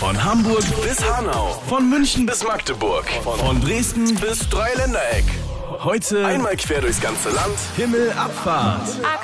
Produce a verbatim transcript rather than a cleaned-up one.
Von Hamburg bis Hanau, von München bis Magdeburg, von Dresden bis Dreiländereck. Heute einmal quer durchs ganze Land. Himmelabfahrt.